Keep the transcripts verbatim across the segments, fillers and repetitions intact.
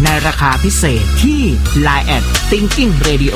ในราคาพิเศษที่ ไลน์ แอท Thinking Radio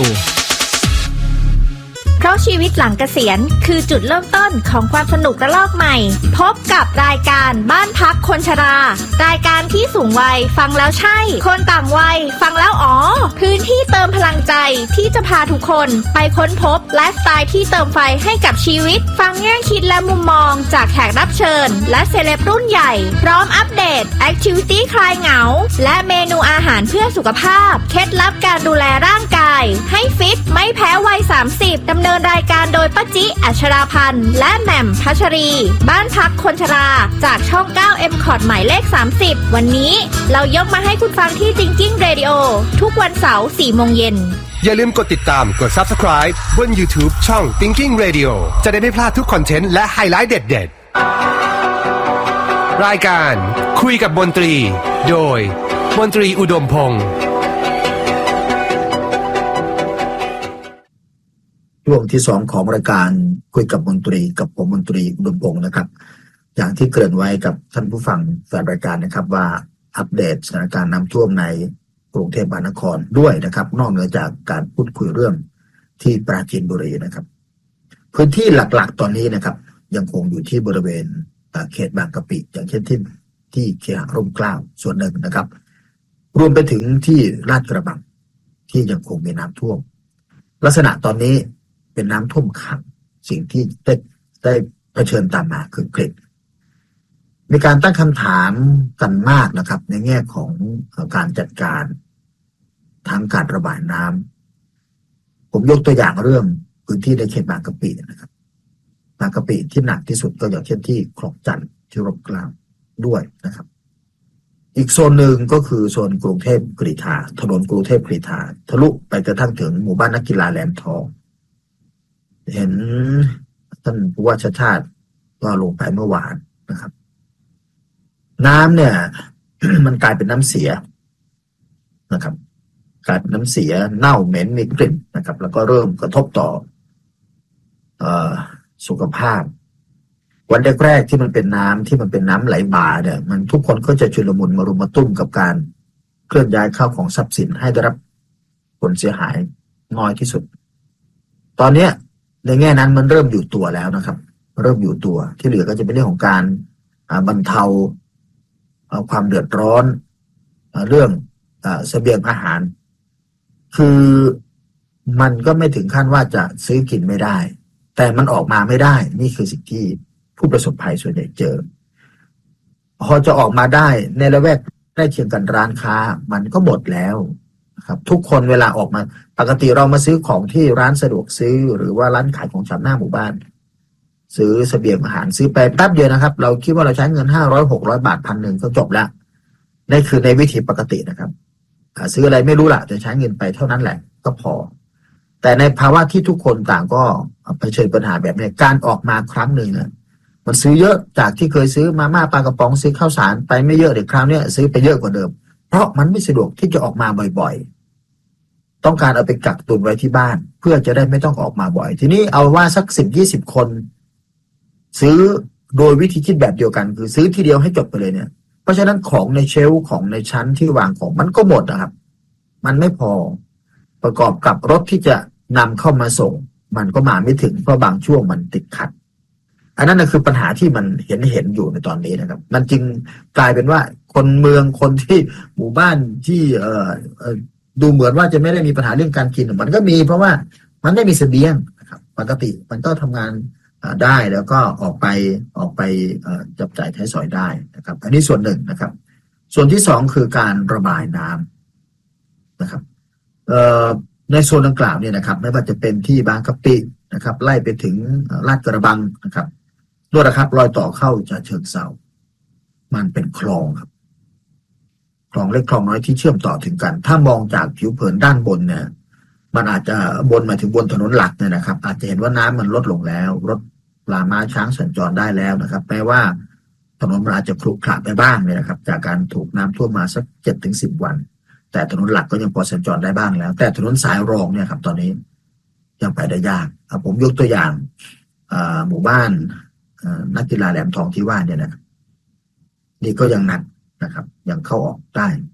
เพราะชีวิตหลังเกษียณคือจุดเริ่มต้นของความสนุกระลอกใหม่พบกับรายการบ้านพักคนชรารายการที่สูงวัยฟังแล้วใช่คนต่างวัยฟังแล้วอ๋อพื้นที่เติมพลังใจที่จะพาทุกคนไปค้นพบไลฟ์สไตล์ที่เติมไฟให้กับชีวิตฟังแง่คิดและมุมมองจากแขกรับเชิญและเซเลบรุ่นใหญ่พร้อมอัปเดตแอคทิวิตี้คลายเหงาและเมนูอาหารเพื่อสุขภาพเคล็ดลับการดูแลร่างกายให้ฟิตไม่แพ้วัยสามสิบดำเนินรายการโดยป้าจิอัชราพันธ์และแหม่มพัชรีบ้านพักคนชราจากช่องเก้า เอ็ม คอท หมายเลขสามสิบวันนี้เรายกมาให้คุณฟังที่ Thinking Radio ทุกวันเสาร์ สี่โมงเย็นอย่าลืมกดติดตามกด Subscribe บน YouTube ช่อง Thinking Radio จะได้ไม่พลาดทุกคอนเทนต์และไฮไลท์เด็ดๆรายการคุยกับมนตรีโดยมนตรีอุดมพงษ์ช่วงที่สองของรายการคุยกับมนตรีกับผมมนตรีอุดมพงษ์นะครับอย่างที่เกริ่นไว้กับท่านผู้ฟังแฟนรายการนะครับว่าอัปเดตสถานการณ์น้ำท่วมในกรุงเทพมหานครด้วยนะครับนอกเหนือจากการพูดคุยเรื่องที่ปราจีนบุรีนะครับพื้นที่หลักๆตอนนี้นะครับยังคงอยู่ที่บริเวณเขตบางกะปิอย่างเช่นที่ที่เคหะร่มเกล้าส่วนหนึ่งนะครับรวมไปถึงที่ลาดกระบังที่ยังคงมีน้ำท่วมลักษณะตอนนี้เป็นน้ำท่วมขังสิ่งที่ได้ได้เผชิญตามมาคือเกล็ดมีการตั้งคำถามกันมากนะครับในแง่ของการจัดการทั้งการระบายน้ำผมยกตัวอย่างเรื่องพื้นที่ในเขตบางกะปินะครับบางกะปิที่หนักที่สุดก็อย่างเช่นที่คลองจันทน์ที่ร่มเกล้าด้วยนะครับอีกโซนหนึ่งก็คือโซนกรุงเทพกรีฑาถนนกรุงเทพกรีฑาทะลุไปกระทั่งถึงหมู่บ้านนักกีฬาแหลมทองเห็นท่านผู้ว่าชาติชาติก็ลงไปเมื่อวานนะครับน้ำเนี่ย มันกลายเป็นน้ำเสียนะครับกลายเป็นน้ำเสียเน่าเหม็นมีกลิ่นนะครับแล้วก็เริ่มกระทบต่อเอ่อสุขภาพวันแรกๆที่มันเป็นน้ำที่มันเป็นน้ำไหลบ่าเนี่ยมันทุกคนก็จะชุลมุนมารุมมาตุ้มกับการเคลื่อนย้ายข้าวของทรัพย์สินให้ได้รับผลเสียหายน้อยที่สุดตอนนี้ในแง่นั้นมันเริ่มอยู่ตัวแล้วนะครับเริ่มอยู่ตัวที่เหลือก็จะเป็นเรื่องของการบรรเทาความเดือดร้อนเรื่องเสบียงอาหารคือมันก็ไม่ถึงขั้นว่าจะซื้อกินไม่ได้แต่มันออกมาไม่ได้นี่คือสิ่งที่ผู้ประสบภัยส่วนใหญ่เจอพอจะออกมาได้ในละแวกใกล้เคียงกันร้านค้ามันก็หมดแล้วครับทุกคนเวลาออกมาปกติเรามาซื้อของที่ร้านสะดวกซื้อหรือว่าร้านขายของชำหน้าหมู่บ้านซื้อเสบียงอาหารซื้อไปแป๊บเดียวนะครับเราคิดว่าเราใช้เงินห้าร้อย หกร้อยบาทพันหนึ่งก็จบแล้วนี่คือในวิธีปกตินะครับซื้ออะไรไม่รู้ล่ะจะใช้เงินไปเท่านั้นแหละก็พอแต่ในภาวะที่ทุกคนต่างก็เผชิญปัญหาแบบนี้การออกมาครั้งหนึ่งอ่ะมันซื้อเยอะจากที่เคยซื้อมาม่าปลากระป๋องซื้อข้าวสารไปไม่เยอะเดี๋ยวคราวนี้ซื้อไปเยอะกว่าเดิมเพราะมันไม่สะดวกที่จะออกมาบ่อยๆต้องการเอาไปกักตุนไว้ที่บ้านเพื่อจะได้ไม่ต้องออกมาบ่อยทีนี้เอาว่าสักสิบยี่สิบคนซื้อโดยวิธีคิดแบบเดียวกันคือซื้อทีเดียวให้จบไปเลยเนี่ยเพราะฉะนั้นของในเชลฟ์ของในชั้นที่วางของมันก็หมดนะครับมันไม่พอประกอบกับรถที่จะนำเข้ามาส่งมันก็มาไม่ถึงเพราะบางช่วงมันติดขัดอันนั้นนะคือปัญหาที่มันเห็นเห็นอยู่ในตอนนี้นะครับมันจึงกลายเป็นว่าคนเมืองคนที่หมู่บ้านที่เอ่อเอ่อดูเหมือนว่าจะไม่ได้มีปัญหาเรื่องการกินมันก็มีเพราะว่ามันไม่มีเสบียงนะครับปกติมันก็ทำงานได้แล้วก็ออกไปออกไปจับจ่ายใช้สอยได้นะครับอันนี้ส่วนหนึ่งนะครับส่วนที่สองคือการระบายน้ำนะครับในโซนดังกล่าวเนี่ยนะครับไม่ว่าจะเป็นที่บางกะปินะครับไล่ไปถึงลาดกระบังนะครับด้วยนะครับรอยต่อเข้าจะเชิงเซามันเป็นคลองครับคลองเล็กคลองน้อยที่เชื่อมต่อถึงกันถ้ามองจากผิวเผินด้านบนเนี่ยมันอาจจะบนมาถึงบนถนนหลักเนี่ยนะครับอาจจะเห็นว่าน้ำมันลดลงแล้วรถปลาม้าช้างสัญจรได้แล้วนะครับแปลว่าถนนมันอาจจะครุขระไปบ้างเนี่ยนะครับจากการถูกน้ำท่วมมาสักเจ็ดถึงสิบวันแต่ถนนหลักก็ยังพอสัญจรได้บ้างแล้วแต่ถนนสายรองเนี่ยครับตอนนี้ยังไปได้ยากผมยกตัวอย่างหมู่บ้านนักกีฬาแหลมทองที่ว่าเนี่ยนะนี่ก็ยังหนักนะครับยังเข้าออกได้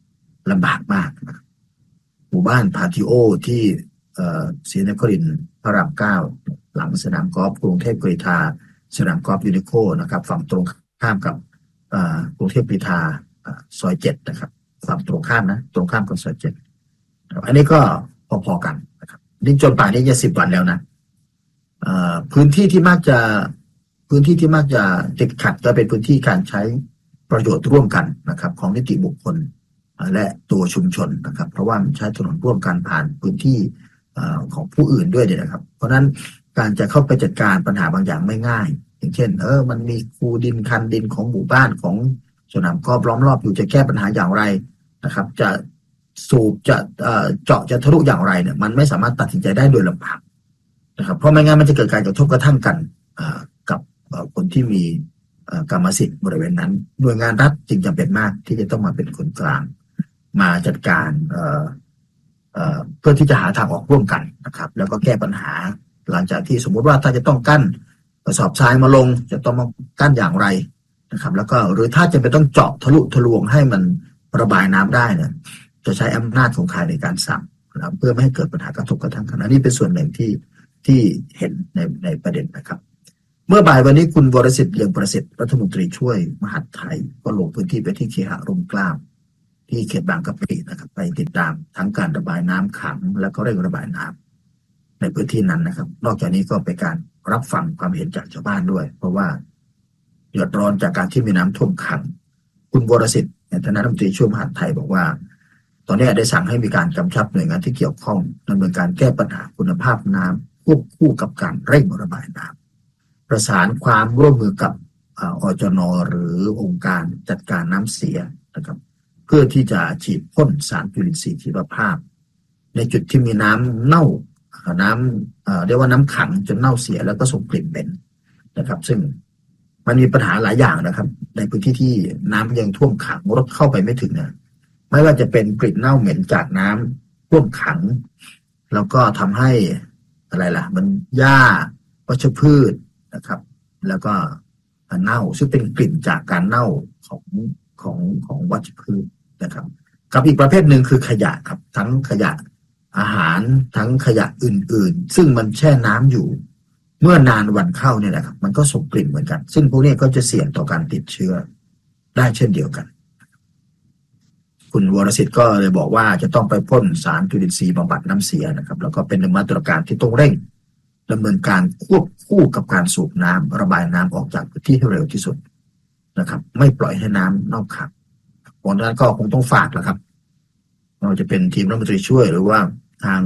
ลำบากมากนะครับหมู่บ้านพาทิโอที่เอ่อศรีนครินทร์พระรามเก้าหลังสนามกอล์ฟกรุงเทพกรีฑาสนามกอล์ฟยูนิโคนะครับฝั่งตรงข้ามกับกรุงเทพกรีฑาซอยเจ็ดนะครับฝั่งตรงข้ามนะตรงข้ามกับซอยเจ็ดอันนี้ก็พอๆกันนะครับนี่จนป่านนี้จะสิบวันแล้วนะพื้นที่ที่มักจะพื้นที่ที่มักจะติดขัดก็เป็นพื้นที่การใช้ประโยชน์ร่วมกันนะครับของนิติบุคคลและตัวชุมชนนะครับเพราะว่ามันใช้ถนนร่วมกันผ่านพื้นที่ของผู้อื่นด้วยเนี่ยนะครับเพราะนั้นการจะเข้าไปจัดการปัญหาบางอย่างไม่ง่ายอย่างเช่นเออมันมีคูดินคันดินของหมู่บ้านของสนามกอล์ฟล้อมรอบอยู่จะแก้ปัญหาอย่างไรนะครับจะสูบจะเจาะจะทะลุอย่างไรเนี่ยมันไม่สามารถตัดสินใจได้โดยลำพังนะครับเพราะไม่งั้นมันจะเกิดการกระทบกระทั่งกันกับคนที่มีกรรมสิทธิ์บริเวณนั้นหน่วยงานรัฐจึงจำเป็นมากที่จะต้องมาเป็นคนกลางมาจัดการเอ่อเอ่อเพื่อที่จะหาทางออกร่วมกันนะครับแล้วก็แก้ปัญหาหลังจากที่สมมติว่าถ้าจะต้องกั้นกระสอบทรายมาลงจะต้องมากั้นอย่างไรนะครับแล้วก็หรือถ้าจะไปต้องเจาะทะลุทะลวงให้มันระบายน้ำได้เนี่ยจะใช้อำนาจของใครในการสั่งนะครับเพื่อไม่ให้เกิดปัญหากระทบกระทั่งกันอันนี้เป็นส่วนหนึ่งที่ที่เห็นในในประเด็นนะครับเมื่อบ่ายวันนี้คุณวรสิทธิ์เรืองประสิทธิ์รัฐมนตรีช่วยมหาดไทยก็ลงพื้นที่ไปที่เคหะร่มเกล้าที่เขตบางกะปินะครับไปติดตามทั้งการระบายน้ำขังและก็เร่งระบายน้ำในพื้นที่นั้นนะครับนอกจากนี้ก็เป็นการรับฟังความเห็นจากชาวบ้านด้วยเพราะว่าเดือดร้อนจากการที่มีน้ำท่วมขังคุณวรสิทธิ์ในฐานะรัฐมนตรีช่วยมหาดไทยบอกว่าตอนนี้ได้สั่งให้มีการกำชับหน่วยงานที่เกี่ยวข้องดำเนินการแก้ปัญหาคุณภาพน้ำควบคู่กับการเร่งระบายน้ำประสานความร่วมมือกับอจน.หรือองค์การจัดการน้ำเสียนะครับเพื่อที่จะฉีดพ่นสารจุลินทรีย์ชีวภาพในจุดที่มีน้ำเน่าน้ำเรียกว่าน้ำขังจนเน่าเสียแล้วก็ส่งกลิ่นเหม็นนะครับซึ่งมันมีปัญหาหลายอย่างนะครับในพื้นที่ที่น้ำยังท่วมขังรถเข้าไปไม่ถึงนะไม่ว่าจะเป็นกลิ่นเน่าเหม็นจากน้ำท่วมขังแล้วก็ทำให้อะไรล่ะมันหญ้าวัชพืชนะครับแล้วก็เน่าซึ่งเป็นกลิ่นจากการเน่าของของของวัชพืชนะครับกับอีกประเภทหนึ่งคือขยะครับทั้งขยะอาหารทั้งขยะอื่นๆซึ่งมันแช่น้ำอยู่เมื่อนานวันเข้าเนี่ยนะครับมันก็ส่งกลิ่นเหมือนกันซึ่งพวกนี้ก็จะเสี่ยงต่อการติดเชื้อได้เช่นเดียวกันคุณวรสิทธิ์ก็เลยบอกว่าจะต้องไปพ่นสารจุลินทรีย์บำบัดน้ำเสียนะครับแล้วก็เป็นมาตรการที่ต้องเร่งดำเนินการควบคู่กับการสูบน้ำระบายน้ำออกจากพื้นที่ให้เร็วที่สุดนะครับไม่ปล่อยให้น้ำเน่าขังเพราะฉะนั้นก็คงต้องฝากแหละครับเราจะเป็นทีมรัฐมนตรีช่วยหรือว่าทาง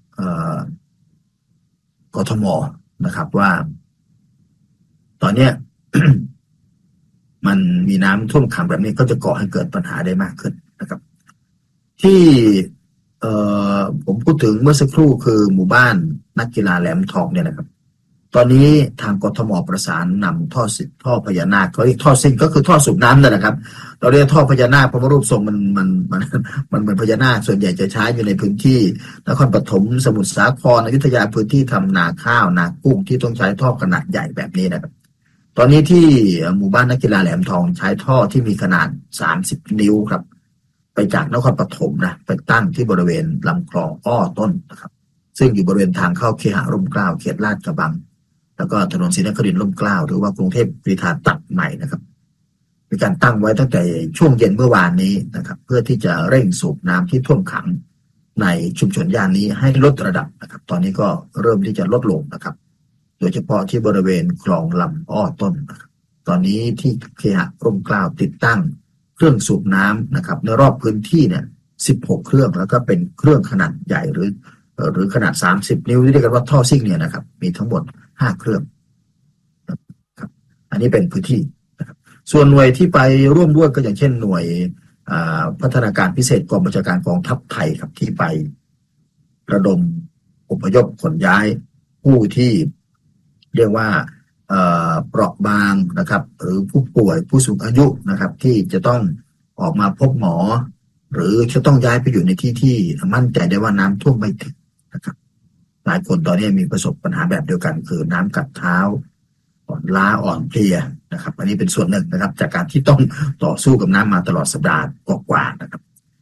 กทม.นะครับว่าตอนเนี้ย มันมีน้ำท่วมขังแบบนี้ก็จะก่อให้เกิดปัญหาได้มากขึ้นนะครับที่เอ่อผมพูดถึงเมื่อสักครู่คือหมู่บ้านนักกีฬาแหลมทองเนี่ยนะครับตอนนี้ทางกทม.ประสานนำท่อสิท่อพญานาคเขาเรียกท่อซิ่งก็คือท่อสูบน้ำนั่นแหละครับเราเรียกท่อพญานาคเพราะว่ารูปทรงมันมันมันมันเหมือนพญานาคส่วนใหญ่จะใช้อยู่ในพื้นที่นครปฐมสมุทรสาครอยุธยาพื้นที่ทำนาข้าวนากุ้งที่ต้องใช้ท่อขนาดใหญ่แบบนี้นะครับตอนนี้ที่หมู่บ้านนักกีฬาแหลมทองใช้ท่อที่มีขนาดสามสิบนิ้วครับไปจากนครปฐมนะไปตั้งที่บริเวณลำคลองอ้อต้นนะครับซึ่งอยู่บริเวณทางเข้าเคหะร่มเกล้าเขตลาดกระบังแล้วก็ถนนศรีนครินทร์ร่มเกล้าหรือว่ากรุงเทพกรีฑาตัดใหม่นะครับมีการตั้งไว้ตั้งแต่ช่วงเย็นเมื่อวานนี้นะครับเพื่อที่จะเร่งสูบน้ำที่ท่วมขังในชุมชนย่านนี้ให้ลดระดับนะครับตอนนี้ก็เริ่มที่จะลดลงนะครับโดยเฉพาะที่บริเวณคลองลำอ้อต้นนะครับตอนนี้ที่เคหะร่มเกล้าติดตั้งเครื่องสูบน้ำนะครับในรอบพื้นที่เนี่ยสิบหกเครื่องแล้วก็เป็นเครื่องขนาดใหญ่หรือหรือขนาดสามสิบนิ้วที่เรียกกันว่าท่อซิ่งเนี่ยนะครับมีทั้งหมดห้าเครื่องนะครับอันนี้เป็นพื้นที่นะครับส่วนหน่วยที่ไปร่วมด้วยก็อย่างเช่นหน่วยพัฒนาการพิเศษกองบัญชาการกองทัพไทยครับที่ไประดมอพยพขนย้ายผู้ที่เรียกว่าเปราะบางนะครับหรือผู้ป่วยผู้สูงอายุนะครับที่จะต้องออกมาพบหมอหรือจะต้องย้ายไปอยู่ในที่ที่มั่นใจได้ว่าน้ำท่วมไม่ถึงนะครับหลายคนตอนนี้มีประสบปัญหาแบบเดียวกันคือน้ำกัดเท้าอ่อนล้าอ่อนเพลียนะครับอันนี้เป็นส่วนหนึ่งนะครับจากการที่ต้องต่อสู้กับน้ำมาตลอดสัปดาห์กว่าๆนะครับ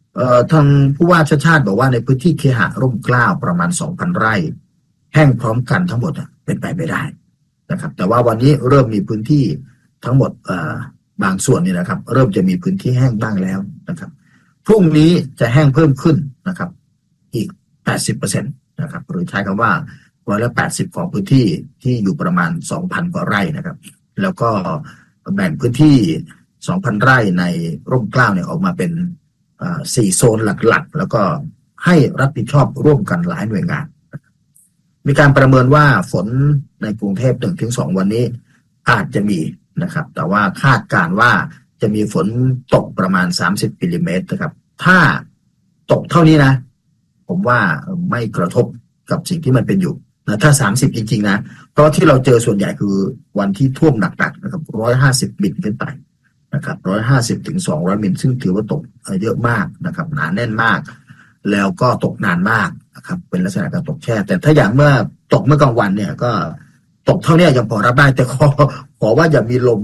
เอ่อทางผู้ว่าชาติชาติบอกว่าในพื้นที่เคหะร่มเกล้าประมาณ สองพัน ไร่แห้งพร้อมกันทั้งหมดเป็นไปไม่ได้นะครับแต่ว่าวันนี้เริ่มมีพื้นที่ทั้งหมดเอ่อบางส่วนนี่นะครับเริ่มจะมีพื้นที่แห้งบ้างแล้วนะครับพรุ่งนี้จะแห้งเพิ่มขึ้นนะครับอีก แปดสิบเปอร์เซ็นต์ นะครับหรือใช้คำว่าร้อยละแปดสิบของพื้นที่ที่อยู่ประมาณ สองพัน กว่าไร่นะครับแล้วก็แบ่งพื้นที่ สองพัน ไร่ในร่มเกล้าเนี่ยออกมาเป็นสี่โซนหลักๆแล้วก็ให้รับผิดชอบร่วมกันหลายหน่วยงานมีการประเมินว่าฝนในกรุงเทพ หนึ่งถึงสอง วันนี้อาจจะมีนะครับแต่ว่าคาดการว่าจะมีฝนตกประมาณสามสิบมิลลิเมตรนะครับถ้าตกเท่านี้นะผมว่าไม่กระทบกับสิ่งที่มันเป็นอยู่นะถ้าสามสิบจริงๆนะเพราะที่เราเจอส่วนใหญ่คือวันที่ท่วมหนักๆนะครับหนึ่งร้อยห้าสิบมิลขึ้นไปนะครับหนึ่งร้อยห้าสิบถึงสองร้อยมิลซึ่งถือว่าตกเยอะมากนะครับหนาแน่นมากแล้วก็ตกนานมากนะครับเป็นลักษณะการตกแช่แต่ถ้าอย่างเมื่อตกเมื่อกลางวันเนี่ยก็ตกเท่านี้ยังพอรับได้แต่ขอขอว่าอย่ามีลม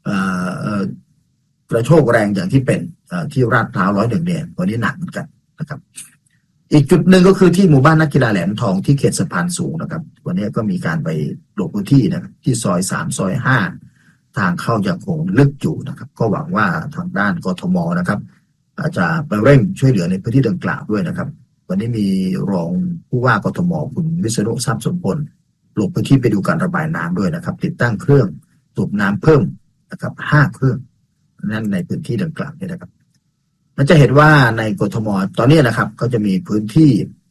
กระโชกแรงอย่างที่เป็นที่ลาดพร้าวร้อยหนึ่งเนี่ยวันนี้หนักเหมือนกันนะครับอีกจุดหนึ่งก็คือที่หมู่บ้านนักกีฬาแหลมทองที่เขตสะพานสูงนะครับวันนี้ก็มีการไปลงพื้นที่นะครับที่ซอยสามซอยห้าทางเข้ายังคงลึกอยู่นะครับก็หวังว่าทางด้านกทมนะครับอาจจะไปเร่งช่วยเหลือในพื้นที่ดังกล่าวด้วยนะครับวันนี้มีรองผู้ว่ากทมคุณวิษณุทรัพย์สมพลลงพื้นที่ไปดูการระบายน้ำด้วยนะครับติดตั้งเครื่องสูบน้ำเพิ่มนะครับห้าเครื่องนั่นในพื้นที่ดังกล่าวนี่นะครับมันจะเห็นว่าในกทมตอนนี้นะครับก็จะมีพื้นที่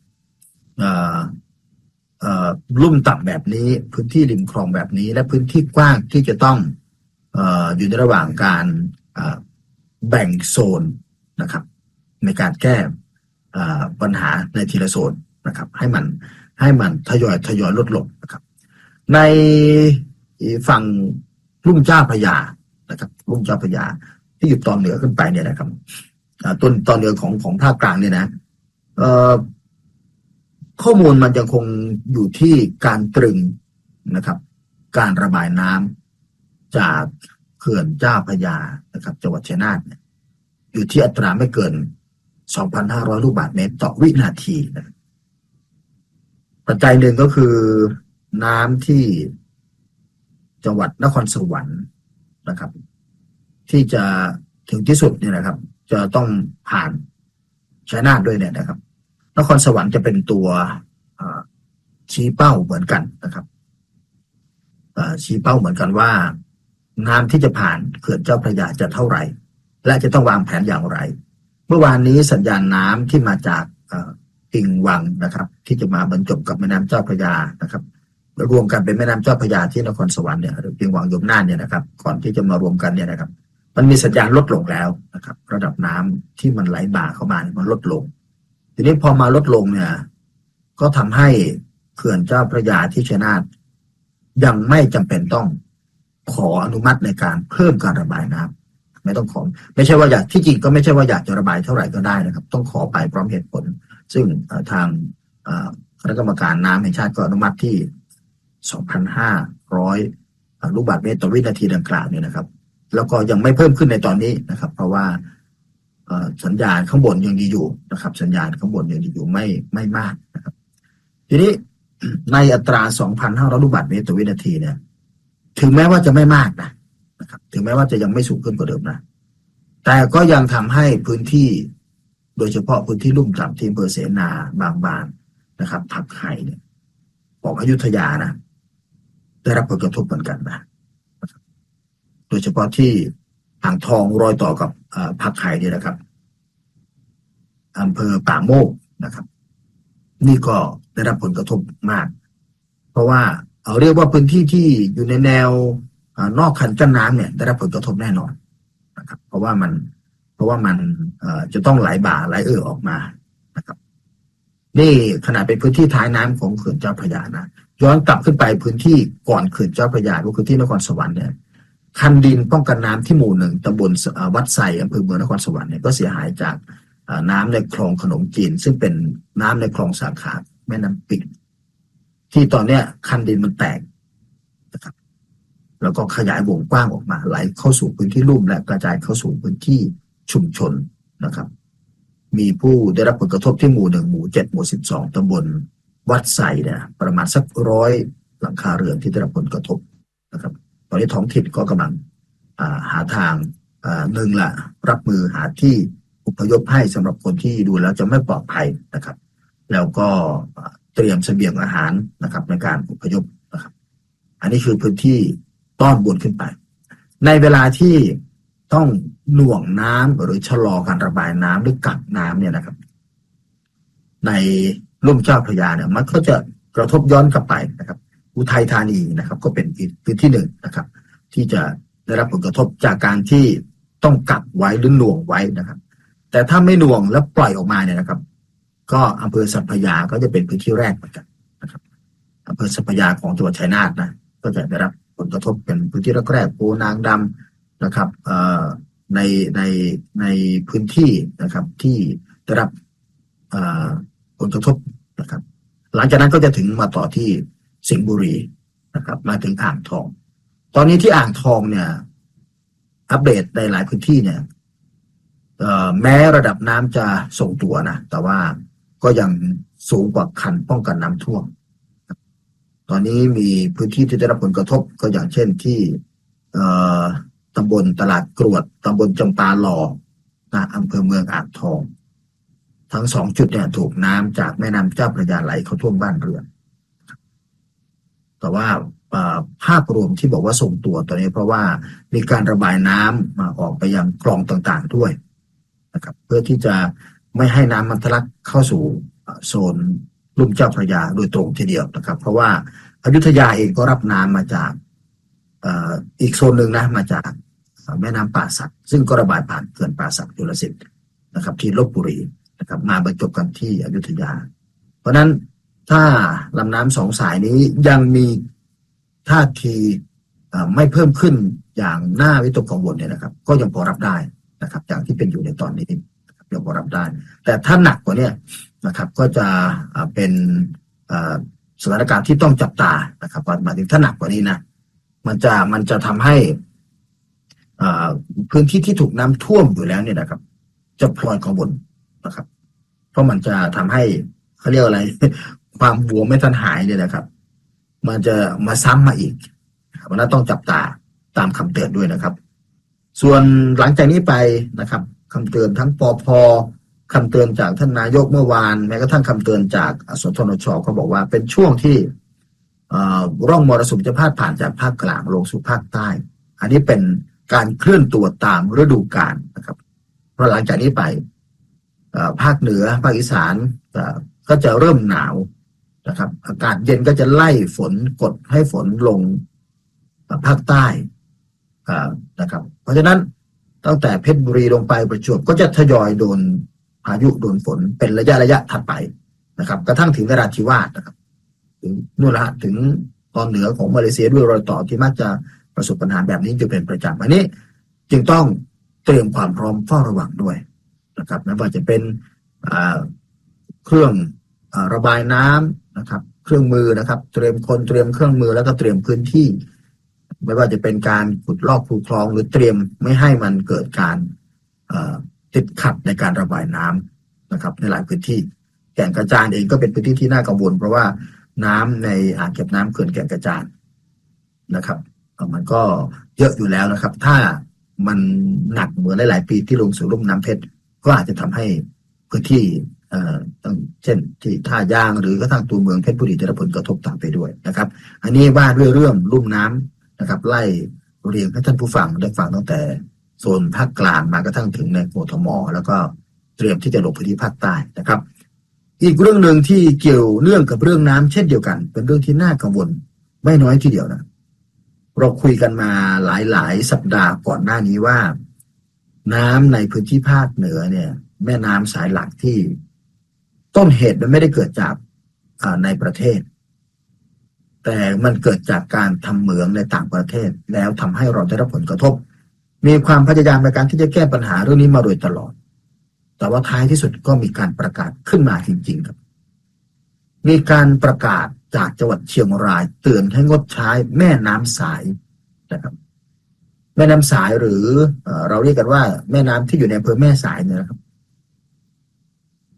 ลุ่มต่ำแบบนี้พื้นที่ริมคลองแบบนี้และพื้นที่กว้างที่จะต้องเอ่ออยู่ในระหว่างการแบ่งโซนนะครับในการแก้ปัญหาในทีละโซนนะครับให้มันให้มันทยอยทยอยลดลงนะครับในฝั่งลุ่มเจ้าพระยานะครับลุ่มเจ้าพระยาที่อยู่ตอนเหนือขึ้นไปเนี่ยนะครับต้นตอนเหนือของของภาคกลางเนี่ยนะเอ่อข้อมูลมันยังคงอยู่ที่การตรึงนะครับการระบายน้ำจากเขื่อนเจ้าพระยานะครับจังหวัดชัยนาทเนี่ยอยู่ที่อัตราไม่เกิน สองพันห้าร้อย ลูกบาศก์เมตรต่อวินาทีนะปัจจัยหนึ่งก็คือน้ำที่จังหวัดนครสวรรค์นะครับที่จะถึงที่สุดเนี่ยนะครับจะต้องผ่านชัยนาทด้วยเนี่ยนะครับนครสวรรค์จะเป็นตัวชี้เป้าเหมือนกันนะครับชี้เป้าเหมือนกันว่าน้ำที่จะผ่านเขื่อนเจ้าพระยาจะเท่าไหร่และจะต้องวางแผนอย่างไรเมื่อวานนี้สัญญาณน้ำที่มาจากปิงวังนะครับที่จะมาบรรจบกับแม่น้ำเจ้าพระยานะครับรวมกันเป็นแม่น้ำเจ้าพระยาที่นครสวรรค์เนี่ยหรือปิงวังยมน่านเนี่ยนะครับก่อนที่จะมารวมกันเนี่ยนะครับมันมีสัญญาณลดลงแล้วนะครับระดับน้ำที่มันไหลบ่าเข้ามามันลดลงทีนี้พอมาลดลงเนี่ยก็ทำให้เขื่อนเจ้าพระยาที่ชัยนาทยังไม่จำเป็นต้องขออนุมัติในการเพิ่มการระบายน้ำไม่ต้องขอไม่ใช่ว่าอยากที่จริงก็ไม่ใช่ว่าอยากจะระบายเท่าไหร่ก็ได้นะครับต้องขอไปพร้อมเหตุผลซึ่งทางคณะกรรมการน้ำแห่งชาติก็อนุมัติที่ สองพันห้าร้อย ลูกบาศก์เมตรต่อวินาทีดังกล่าวเนี่ยนะครับแล้วก็ยังไม่เพิ่มขึ้นในตอนนี้นะครับเพราะว่าสัญญาณข้างบนยังดีอยู่นะครับสัญญาณข้างบนยังดีอยู่ไม่ไม่มากนะครับทีนี้ในอัตรา สองพันห้าร้อย ลูกบาศก์เมตรต่อวินาทีเนี่ยถึงแม้ว่าจะไม่มากนะนะครับถึงแม้ว่าจะยังไม่สูงขึ้นกว่าเดิมนะแต่ก็ยังทำให้พื้นที่โดยเฉพาะพื้นที่ลุ่มต่ำที่อำเภอเสนาบางบานนะครับผักไห่เนี่ยของอยุธยานะได้รับผลกระทบเหมือนกันนะโดยเฉพาะที่อ่างทองรอยต่อกับผักไห่เนี่ยนะครับอำเภอป่าโมกนะครับนี่ก็ได้รับผลกระทบมากเพราะว่าเอาเรียกว่าพื้นที่ที่อยู่ในแนวนอกคันกั้นน้ำเนี่ยได้รับผลกระทบแน่นอนนะครับเพราะว่ามันเพราะว่ามันจะต้องไหลบ่าไหลเอ่อออกมานะครับนี่ขนาดเป็นพื้นที่ท้ายน้ำของเขื่อนเจ้าพระยานะย้อนกลับขึ้นไปพื้นที่ก่อนเขื่อนเจ้าพระยาก็คือที่นครสวรรค์เนี่ยคันดินป้องกันน้ำที่หมู่หนึ่งตำบลวัดไซอำเภอเมืองนครสวรรค์เนี่ยก็เสียหายจากน้ำในคลองขนมจีนซึ่งเป็นน้ำในคลองสาขาแม่น้ำปิงที่ตอนเนี้ยคันดินมันแตกนะครับแล้วก็ขยายวงกว้างออกมาไหลเข้าสู่พื้นที่ลุ่มและกระจายเข้าสู่พื้นที่ชุมชนนะครับมีผู้ได้รับผลกระทบที่หมู่หนึ่งหมู่เจ็ดหมู่สิบสองตำบลวัดไซเนี่ยประมาณสักร้อยหลังคาเรือนที่ได้รับผลกระทบนะครับตอนนี้ท้องถิ่นก็กำลังหาทางหนึ่งละรับมือหาที่อพยพให้สำหรับคนที่ดูแล้วจะไม่ปลอดภัยนะครับแล้วก็เตรียมเสบียงอาหารนะครับในการอพยพนะครับอันนี้คือพื้นที่ต้อนบนขึ้นไปในเวลาที่ต้องหน่วงน้ำหรือชะลอการระบายน้ำหรือกักน้ำเนี่ยนะครับในลุ่มเจ้าพระยาเนี่ยมันก็จะกระทบย้อนกลับไปนะครับอุทัยธานีนะครับก็เป็นอีกพื้นที่หนึ่งนะครับที่จะได้รับผลกระทบจากการที่ต้องกักไว้หรือหน่วงไว้นะครับแต่ถ้าไม่หน่วงแล้วปล่อยออกมาเนี่ยนะครับก็อำเภอสัพพยาก็จะเป็นพื้นที่แรกเหมือนกันนะครับอำเภอสัพพยาของจังหวัดชัยนาทนะก็จะได้รับผลกระทบเป็นพื้นที่แรกๆโพนางดำนะครับในในในพื้นที่นะครับที่ได้รับผลกระทบนะครับหลังจากนั้นก็จะถึงมาต่อที่สิงห์บุรีนะครับมาถึงอ่างทองตอนนี้ที่อ่างทองเนี่ยอัปเดตในหลายพื้นที่เนี่ยแม้ระดับน้ำจะทรงตัวนะแต่ว่าก็ยังสูงกว่าคันป้องกันน้ำท่วมตอนนี้มีพื้นที่ที่ได้รับผลกระทบก็อย่างเช่นที่ตำบลตลาดกรวดตำบลจำปาหล่อนะอำเภอเมืองอ่างทองทั้งสองจุดเนี่ยถูกน้ำจากแม่น้ำเจ้าพระยาไหลเข้าท่วมบ้านเรือนแต่ว่าภาพรวมที่บอกว่าส่งตัวตอนนี้เพราะว่ามีการระบายน้ำมาออกไปยังคลองต่างๆด้วยนะครับเพื่อที่จะไม่ให้น้ำมันทะลักเข้าสู่โซนลุ่มเจ้าพระยาโดยตรงทีเดียวนะครับเพราะว่าอยุธยาเองก็รับน้ำมาจากอีกโซนหนึ่งนะมาจากแม่น้ำป่าสักซึ่งก็ระบายผ่านเขื่อนป่าสักจุลสิทธิ์นะครับที่ลพบุรีนะครับมาบรรจบกันที่อยุธยาเพราะนั้นถ้าลำน้ำสองสายนี้ยังมีท่าทีไม่เพิ่มขึ้นอย่างน่าวิตกกังวลเนี่ยนะครับก็ยังพอรับได้นะครับอย่างที่เป็นอยู่ในตอนนี้ยังพอรับได้แต่ถ้าหนักกว่านี้นะครับก็จะเป็นสถานการณ์ที่ต้องจับตานะครับหมายถึงถ้าหนักกว่านี้นะมันจะมันจะทำให้พื้นที่ที่ถูกน้ำท่วมอยู่แล้วเนี่ยนะครับจะพลอยกังวลนะครับเพราะมันจะทำให้เขาเรียกอะไร ความบวมไม่ทันหายเนี่ยนะครับมันจะมาซ้ำมาอีกวันนั้นต้องจับตาตามคำเตือนด้วยนะครับส่วนหลังจากนี้ไปนะครับคำเตือนทั้งปภ.คำเตือนจากท่านนายกเมื่อวานแม้กระทั่งคำเตือนจากสทนช.เขาบอกว่าเป็นช่วงที่ร่องมรสุมจะพาดผ่านจากภาคกลางลงสู่ภาคใต้อันนี้เป็นการเคลื่อนตัวตามฤดูกาลนะครับเพราะหลังจากนี้ไปภาคเหนือภาคอีสานก็จะเริ่มหนาวนะครับอากาศเย็นก็จะไล่ฝนกดให้ฝนลงภาคใต้นะครับเพราะฉะนั้นตั้งแต่เพชรบุรีลงไปประจวบก็จะทยอยโดนพายุโดนฝนเป็นระยะระยะถัดไปนะครับกระทั่งถึงนราธิวาสนะครับถึงนู่นละถึงตอนเหนือของมาเลเซียด้วยรอยต่อที่มักจะประสบปัญหาแบบนี้จะเป็นประจำอันนี้จึงต้องเตรียมความพร้อมเฝ้าระวังด้วยนะครับไม่ว่าจะเป็นเครื่องระบายน้ำนะครับเครื่องมือนะครับเตรียมคนเตรียมเครื่องมือแล้วก็เตรียมพื้นที่ไม่ว่าจะเป็นการขุดลอกคูคลองหรือเตรียมไม่ให้มันเกิดการติดขัดในการระบายน้ำนะครับในหลายพื้นที่แก่งกระจานเองก็เป็นพื้นที่ที่น่ากังวลเพราะว่าน้ำในอ่างเก็บน้ำเขื่อนแก่งกระจานนะครับมันก็เยอะอยู่แล้วนะครับถ้ามันหนักเหมือนหลายๆปีที่ลงสู่ลุ่มน้ำเพชรก็อาจจะทำให้พื้นที่เช่นที่ท่ายางหรือกระทั่งตัวเมืองเพชรบุรีได้รับผลกระทบตามไปด้วยนะครับอันนี้ว่าด้วยเรื่องลุ่มน้ำนะครับไล่เรียงให้ท่านผู้ฟังได้ฟังตั้งแต่โซนภาคกลางมากระทั่งถึงในกทมแล้วก็เตรียมที่จะลงพื้นที่ภาคใต้นะครับอีกเรื่องหนึ่งที่เกี่ยวเนื่องกับเรื่องน้ำเช่นเดียวกันเป็นเรื่องที่น่ากังวลไม่น้อยทีเดียวนะเราคุยกันมาหลายๆสัปดาห์ก่อนหน้านี้ว่าน้ำในพื้นที่ภาคเหนือเนี่ยแม่น้ำสายหลักที่ต้นเหตุมันไม่ได้เกิดจากในประเทศแต่มันเกิดจากการทำเหมืองในต่างประเทศแล้วทำให้เราได้รับผลกระทบมีความพยายามในการที่จะแก้ปัญหาเรื่องนี้มาโดยตลอดแต่ว่าท้ายที่สุดก็มีการประกาศขึ้นมาจริงๆครับมีการประกาศจากจังหวัดเชียงรายเตือนให้งดใช้แม่น้ำสายนะครับแม่น้ำสายหรือเราเรียกกันว่าแม่น้ำที่อยู่ในอำเภอแม่สายเนี่ยนะครับ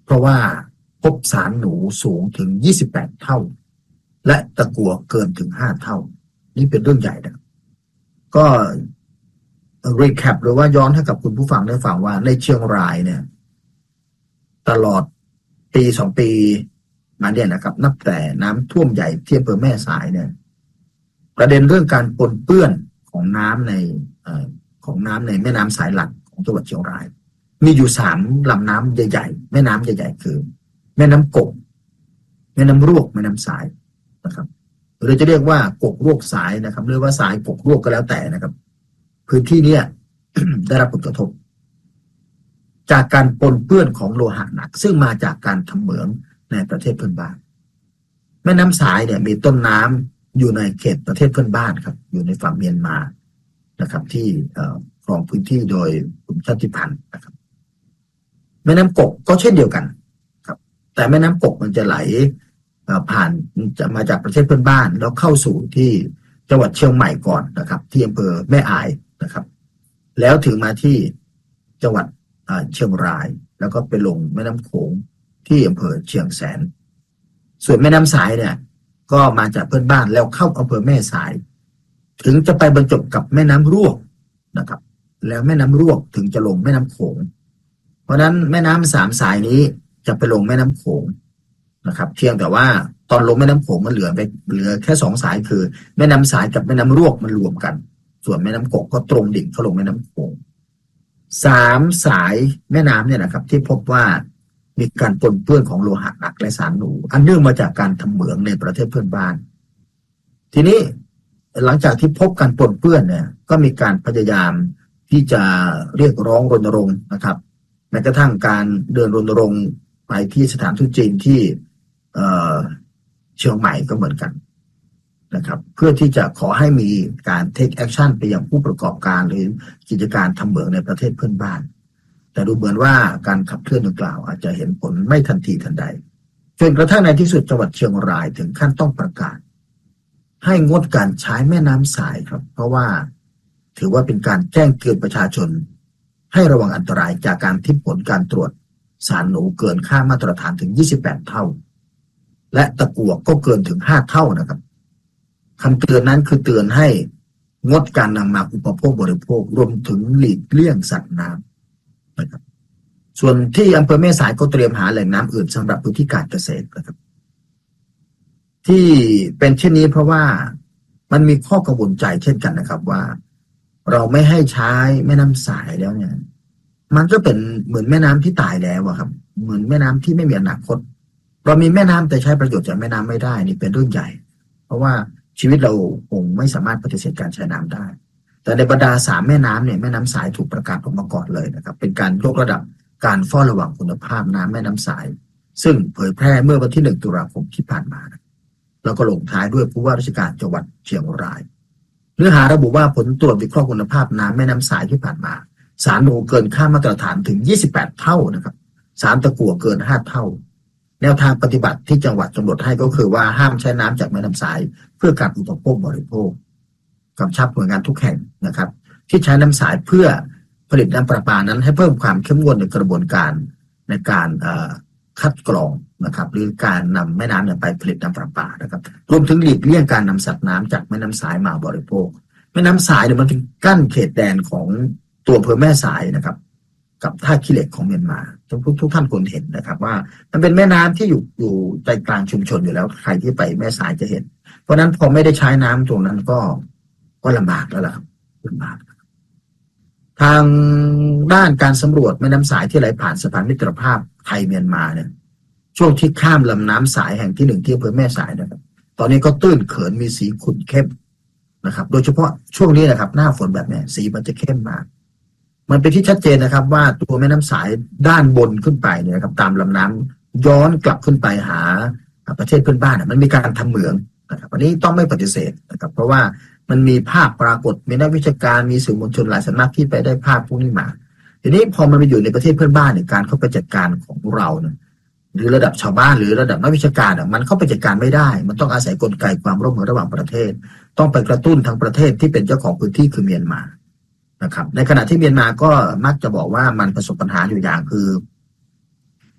เพราะว่าพบสารหนูสูงถึงยี่สิบแปดเท่าและตะกั่วเกินถึงห้าเท่านี่เป็นเรื่องใหญ่นะก็รีแคปหรือว่าย้อนให้กับคุณผู้ฟังได้ฟังว่าในเชียงรายเนี่ยตลอดปีสองปีมาเนี่ยนะครับนับแต่น้ำท่วมใหญ่ที่อำเภอแม่สายเนี่ยประเด็นเรื่องการปนเปื้อนของน้ำในเอ่อของน้ำในแม่น้ำสายหลักของจังหวัดเชียงรายมีอยู่สามลำน้ำใหญ่ๆแม่น้ำใหญ่ๆคือแม่น้ำกกแม่น้ำรวกแม่น้ำสายนะครับหรือจะเรียกว่ากกรวกสายนะครับหรือว่าสายกกรวกก็แล้วแต่นะครับพื้นที่เนี้ย ได้รับผลกระทบจากการปนเปื้อนของโลหะหนักซึ่งมาจากการทำเหมืองในประเทศเพื่อนบ้านแม่น้ำสายเนี่ยมีต้นน้ำอยู่ในเขตประเทศเพื่อนบ้านครับอยู่ในฝั่งเมียนมานะครับที่ครองพื้นที่โดยกลุ่มชาติพันธุ์นะครับแม่น้ำกกก็เช่นเดียวกันครับแต่แม่น้ำกกมันจะไหลผ่านจะมาจากประเทศเพื่อนบ้านแล้วเข้าสู่ที่จังหวัดเชียงใหม่ก่อนนะครับที่อำเภอแม่อายนะครับแล้วถึงมาที่จังหวัดเชียงรายแล้วก็ไปลงแม่น้ำโขงที่อำเภอเชียงแสนส่วนแม่น้ำสายเนี่ยก็มาจากเพื่อนบ้านแล้วเข้าอำเภอแม่สายถึงจะไปบรรจบกับแม่น้ำรวกนะครับแล้วแม่น้ำรวกถึงจะลงแม่น้ำโขงเพราะนั้นแม่น้ำสามสายนี้จะไปลงแม่น้ำโขงนะครับเพียงแต่ว่าตอนลงแม่น้ำโขงมันเหลือไปเหลือแค่สองสายคือแม่น้ำสายกับแม่น้ำรวกมันรวมกันส่วนแม่น้ำกกก็ตรงดิ่งเข้าลงแม่น้ำโขงสามสายแม่น้ำเนี่ยนะครับที่พบว่ามีการปนเปื้อนของโลหะหนักและสารหนูอันเนื่องมาจากการทำเหมืองในประเทศเพื่อนบ้านทีนี้หลังจากที่พบการปนเปื้อนเนี่ยก็มีการพยายามที่จะเรียกร้องรณรงค์นะครับแม้กระทั่งการเดินรณรงค์ไปที่สถานทูตจีนที่เอ่อเชียงใหม่ก็เหมือนกันนะครับเพื่อที่จะขอให้มีการ take action ไปยังผู้ประกอบการหรือกิจการทำเหมืองในประเทศเพื่อนบ้านแต่ดูเหมือนว่าการขับเคลื่อนดังกล่าวอาจจะเห็นผลไม่ทันทีทันใดจนกระทั่งในที่สุดจังหวัดเชียงรายถึงขั้นต้องประกาศให้งดการใช้แม่น้ำสายครับเพราะว่าถือว่าเป็นการแจ้งเตือนประชาชนให้ระวังอันตรายจากการที่ผลการตรวจสารหนูเกินค่ามาตรฐานถึงยี่สิบแปดเท่าและตะกั่วก็เกินถึงห้าเท่านะครับคำเตือนนั้นคือเตือนให้งดการนำมาอุปโภคบริโภครวมถึงหลีกเลี่ยงสัตว์น้ำนะครับส่วนที่อำเภอแม่สายก็เตรียมหาแหล่งน้ำอื่นสำหรับพื้นที่การเกษตรนะครับที่เป็นเช่นนี้เพราะว่ามันมีข้อกังวลใจเช่นกันนะครับว่าเราไม่ให้ใช้แม่น้ำสายแล้วเนี่ยมันก็เป็นเหมือนแม่น้ำที่ตายแล้วอะครับเหมือนแม่น้ำที่ไม่มีอนาคตเรามีแม่น้ำแต่ใช้ประโยชน์จากแม่น้ำไม่ได้นี่เป็นเรื่องใหญ่เพราะว่าชีวิตเราคงไม่สามารถปฏิเสธการใช้น้ำได้แต่ในบรรดาสามแม่น้ำเนี่ยแม่น้ำสายถูกประกาศออกมาก่อนเลยนะครับเป็นการยกระดับการเฝ้าระวังคุณภาพน้ำแม่น้ำสายซึ่งเผยแพร่เมื่อวันที่หนึ่งตุลาคมที่ผ่านมาแล้วก็ลงท้ายด้วยผู้ว่าราชการจังหวัดเชียงรายเนื้อหาระบุว่าผลตรวจวิเคราะห์คุณภาพน้ำแม่น้ำสายที่ผ่านมาสารหนูเกินค่ามาตรฐานถึงยี่สิบแปดเท่านะครับสารตะกั่วเกินห้าเท่าแนวทางปฏิบัติที่จังหวัดกำหนดให้ก็คือว่าห้ามใช้น้ำจากแม่น้ำสายเพื่อการอุปโภคบริโภคกำชับหน่วยงานทุกแห่งนะครับที่ใช้น้ำสายเพื่อผลิตน้ำประปานั้นให้เพิ่มความเข้มงวดในกระบวนการในการคัดกรองนะครับหรือการนำแม่น้ำเนี่ยไปผลิตน้ำประปานะครับรวมถึงหลีกเลี่ยงการนำสัตว์น้ำจากแม่น้ำสายมาบริโภคแม่น้ำสายเนี่ยมันเป็นกั้นเขตแดนของตัวอำเภอแม่สายนะครับกับท่าขี้เหล็กของเมียนมาทุกทุกท่านควรเห็นนะครับว่ามันเป็นแม่น้ำที่อยู่อยู่ใจกลางชุมชนอยู่แล้วใครที่ไปแม่สายจะเห็นเพราะนั้นพอไม่ได้ใช้น้ำตรงนั้นก็ก็ลำบากแล้วล่ะครับลำบากทางด้านการสำรวจแม่น้ำสายที่ไหลผ่านสะพานมิตรภาพไทยเมียนมาเนี่ยช่วงที่ข้ามลำน้ำสายแห่งที่หนึ่งที่อำเภอแม่สายนะครับตอนนี้ก็ตื้นเขินมีสีขุ่นเข้มนะครับโดยเฉพาะช่วงนี้นะครับหน้าฝนแบบนี้สีมันจะเข้มมากมันเป็นที่ชัดเจนนะครับว่าตัวแม่น้ำสายด้านบนขึ้นไปเนี่ยครับตามลำน้ำย้อนกลับขึ้นไปหาประเทศเพื่อนบ้านมันมีการทำเหมืองนะครับอันนี้ต้องไม่ปฏิเสธนะครับเพราะว่ามันมีภาพปรากฏมีนักวิชาการมีสื่อมวลชนหลายสำนักที่ไปได้ภาพพวกนี้มาทีนี้พอมันไปอยู่ในประเทศเพื่อนบ้านเนี่ยการเข้าไปจัดการของเราเนี่ยหรือระดับชาวบ้านหรือระดับนักวิชาการมันเข้าไปจัดการไม่ได้มันต้องอาศัยกลไกความร่วมมือระหว่างประเทศต้องไปกระตุ้นทางประเทศที่เป็นเจ้าของพื้นที่คือเมียนมานะครับในขณะที่เมียนมาก็มักจะบอกว่ามันประสบปัญหาอยู่อย่างคือ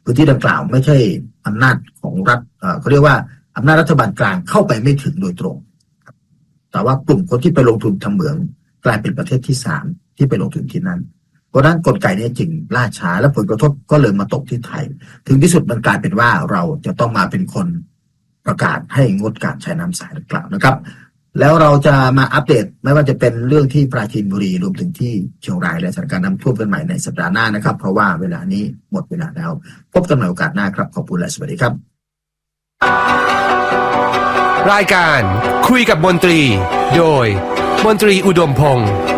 พื้นที่ดังกล่าวไม่ใช่อำนาจของรัฐเอ่อเขาเรียกว่าอำนาจรัฐบาลกลางเข้าไปไม่ถึงโดยตรงแต่ว่ากลุ่มคนที่ไปลงทุนทำเหมืองกลายเป็นประเทศที่สามที่ไปลงทุนที่นั่นเพราะนั้นกลไกนี้จึงล่าช้าและผลกระทบก็เลยมาตกที่ไทยถึงที่สุดมันกลายเป็นว่าเราจะต้องมาเป็นคนประกาศให้งดการใช้น้ำสายดังกล่าวนะครับแล้วเราจะมาอัปเดตไม่ว่าจะเป็นเรื่องที่ปราจีนบุรีรวมถึงที่เชียงรายและสถานการณ์น้ำท่วมกันใหม่ในสัปดาห์หน้านะครับเพราะว่าเวลานี้หมดเวลาแล้วพบกันใหม่โอกาสหน้าครับขอบคุณและสวัสดีครับรายการคุยกับมนตรีโดยมนตรีอุดมพงษ์